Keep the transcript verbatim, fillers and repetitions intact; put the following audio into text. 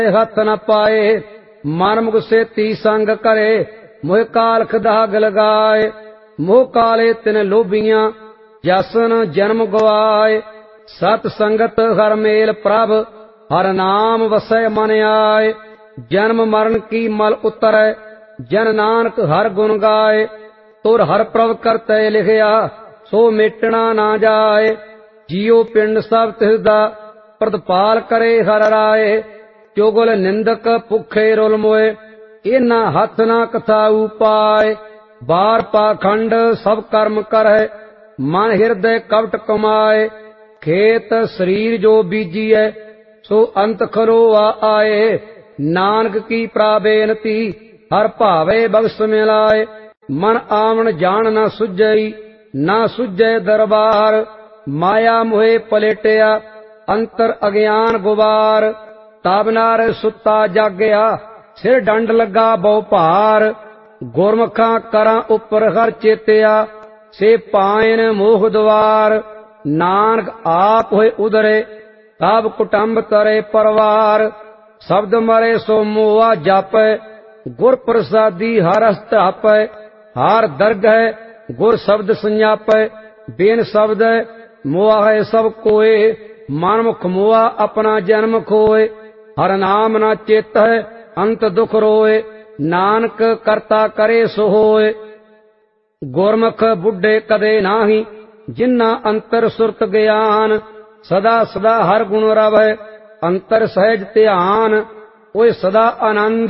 हथ न पाए। मन मुगसे ती संग करे, मोह कालख दाग लगाए। मोह काले तिन लोभियां, जसन जन्म गवाए। सत संगत हर मेल प्रभ, हर नाम वसै मन आए। जन्म मरण की मल उतरै, जन नानक हर गुण गाए। तुर हर प्रभ करते लिखिया, सो मेटना ना जाए। जियो पिंड सब तिसदा, प्रतिपाल करे हर राय। चुगल निंदक भुखे रुल मोए, इना हथ ना कथाऊ पाए। बार पाखंड सब कर्म करੈ, मन हिरदय कपट कमाए। खेत शरीर जो बीजिए, सो अंत खरोआ आए। नानक की प्राबेनती, हर भावे बख्श मिलाए। मन आवन जान न सुझई, ना सुझै दरबार। माया मोहे पलेटिया, अंतर अज्ञान गुबार। तब नार सुता जागया, सिर डंड लगा बहु भार। गुरमुखा करा उपर हर चेतिया, से पायन मोह द्वार। नानक आप होए उदरे, तब कुटुंब तरे परवार। शब्द मरे सो मोआ जापै, गुर प्रसादी हर हस्त आपै। हार दरगह गुर शब्द संजापै, बेन शब्द मोआ है सब कोय। मन मुख मोआ अपना जन्म खोए, हर नाम ना चेत है अंत दुख रोए। नानक करता करे सो होए, गुरमुख बुढ़े कदे नाही। जिन्ना अंतर सुरत ज्ञान, सदा सदा हर गुण रवै। अंतर सहज ध्यान, ओए सदा आनंद